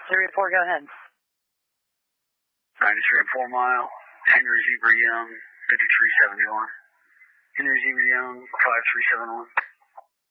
3-4, go ahead. 93.4 mile, Henry Zebra Young, 5371. Henry Zebra Young, 5371.